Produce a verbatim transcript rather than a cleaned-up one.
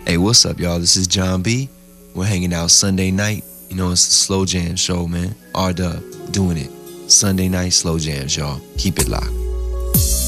Hey, what's up, y'all? This is John B. We're hanging out Sunday night. You know, it's the Slow Jam show, man. R-Dub doing it. Sunday night Slow Jams, y'all. Keep it locked.